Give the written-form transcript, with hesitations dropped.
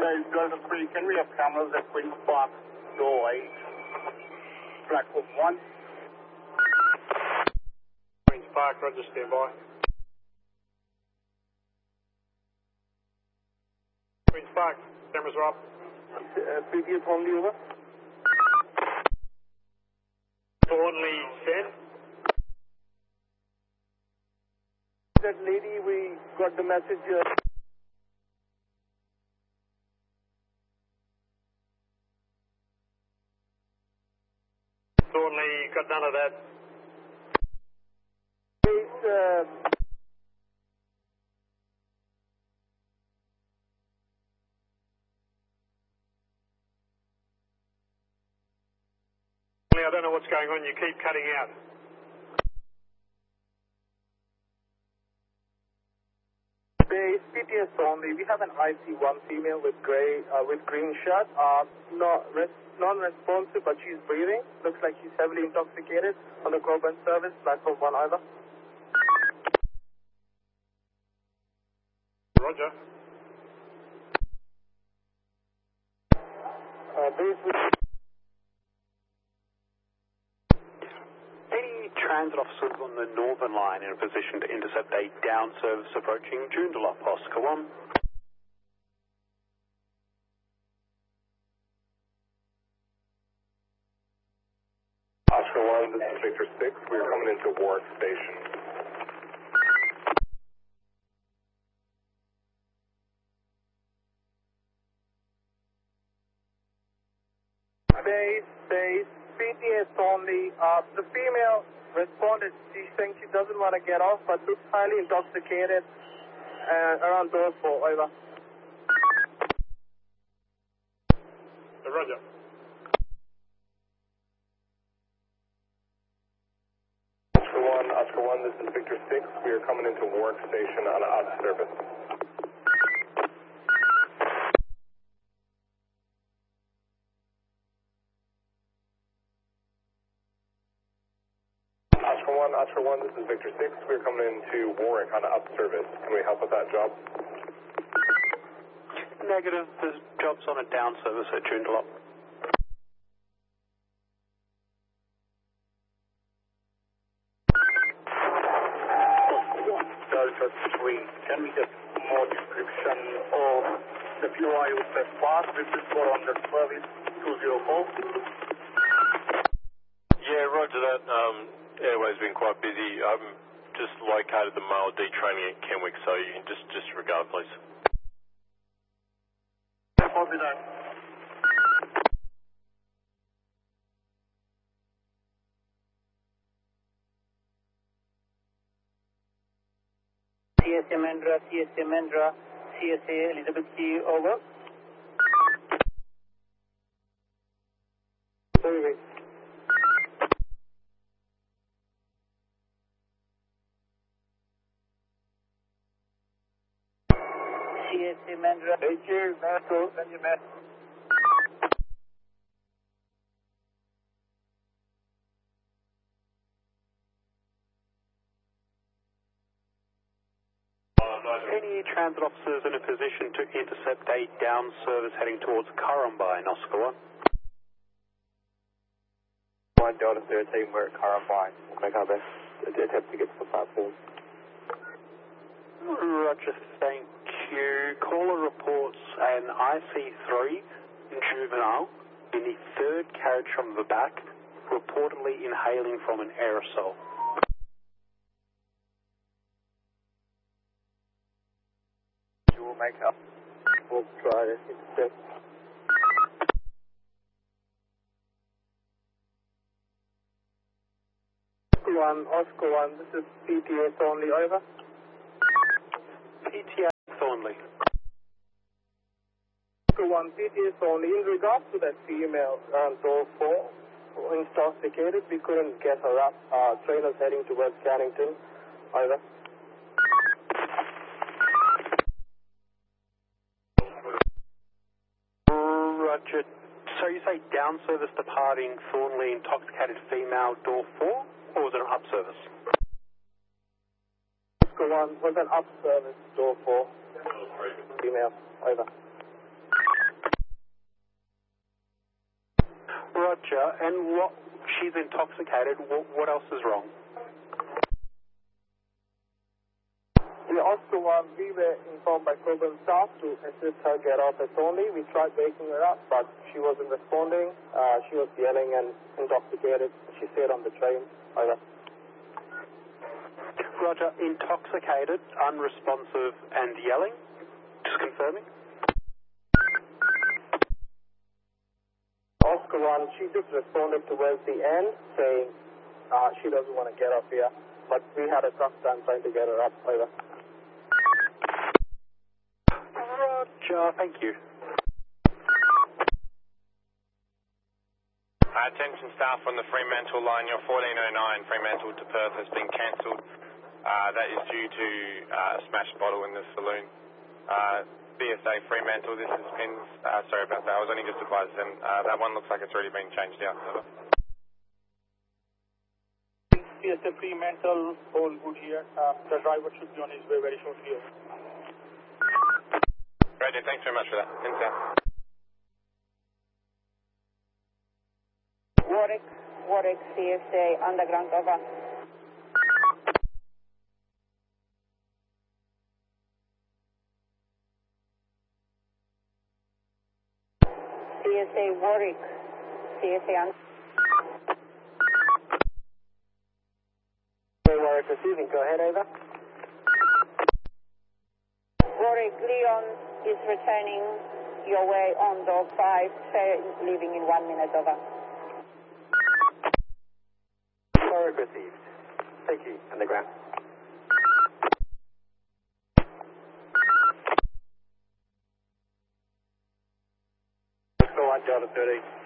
Delta 3, can we have cameras at Queen's Park, door 8, platform 1? Queen's Park, roger, stand by. Queen's Park, cameras are up. Previous only over. Thornley, send. That lady, we got the message. Thornley, got none of that. I don't know what's going on. You keep cutting out. Base PTS only. We have an IC1 female with green shirt. Non-responsive, but she's breathing. Looks like she's heavily intoxicated. On the Coburn service, platform 1 over. Roger. Base with... Any transit officers on the Northern Line in a position to intercept a down service approaching Joondalup, Oscar 1. Oscar 1, this is Victor 6. We are coming into Warwick Station. Base, PTS only. The female responded. She's saying she doesn't want to get off, but looks highly intoxicated. Around door 4, over. Roger. Oscar 1, this is Victor 6. We are coming into Warwick Station on out of service. Oscar 1, this is Victor 6. We are coming into Warwick on out of service. Can we help with that job? Negative. The job's on a down service at Joondalup. Delta 3, can we get more description of the POI with the pass? This is for on the service 204. Yeah, roger that. Airway's been quite busy. I've just located the male detraining at Kenwick, so you can just disregard, please. Copy that. CSA Mendra, CSA Elizabeth Key, over. Sorry. CSA Mendra. Thank you, Marco. Thank you, Matt. Any transit officers in a position to intercept a down service heading towards Currumbine, Oscar 1? 1 Delta 13, we're at Currumbine. We'll make our best attempt to get to the platform. Roger, thank you. Caller reports an IC3 juvenile in the third carriage from the back, reportedly inhaling from an aerosol. You will make up. We'll try to intercept. Oscar 1, this is PTS only, over. PTS only. Oscar 1, PTS only. In regards to that female around door 4, intoxicated, we couldn't get her up. Trainers heading towards Cannington, over. Roger. So you say down service departing Thornley intoxicated female door 4, or was it an up service? Oscar 1 was an up service door 4. Female, over. Roger. And what? She's intoxicated. What else is wrong? The Oscar 1, we were informed by program staff to assist her get off at Thornley. We tried waking her up, but she wasn't responding. She was yelling and intoxicated. She stayed on the train. Over. Roger. Intoxicated, unresponsive, and yelling. Just confirming. Oscar 1, she just responded towards the end, saying she doesn't want to get off here, but we had a tough time trying to get her up. Over. Roger, thank you. Attention staff on the Fremantle line, your 1409 Fremantle to Perth has been cancelled. That is due to a smashed bottle in the saloon. BSA Fremantle, this has been, sorry about that, I was only just advised them. That one looks like it's already been changed out. BSA Fremantle, all good here. The driver should be on his way very shortly. Roger, thanks very much for that. In south. Warwick, CSA, underground, over. CSA, Warwick, CSA, Warwick receiving, go ahead, over. Warwick, Leon is returning your way on dog 5, leaving in 1 minute, over. Warwick received. Thank you, underground. Go on, Delta 30.